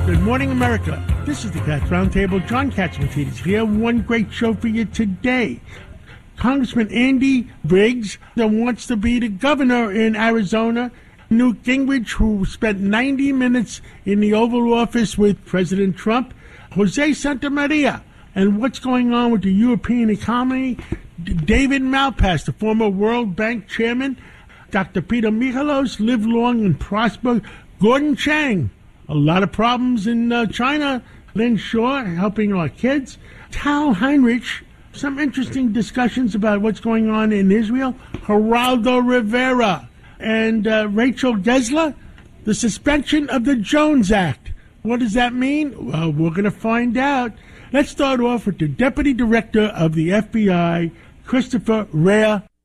Good morning, America. This is the Cats Roundtable. John Katzmatidis here. One great show for you today. Congressman Andy Biggs that wants to be the governor in Arizona. Newt Gingrich, who spent 90 minutes in the Oval Office with President Trump. Jose Santamaria, and what's going on with the European economy. David Malpass, the former World Bank chairman. Dr. Peter Michalos, live long and prosper. Gordon Chang, a lot of problems in China. Lynn Shaw, helping our kids. Tal Heinrich, some interesting discussions about what's going on in Israel. Geraldo Rivera and Rachel Gessler, the suspension of the Jones Act. What does that mean? Well, we're going to find out. Let's start off with the Deputy Director of the FBI, Christopher Wray.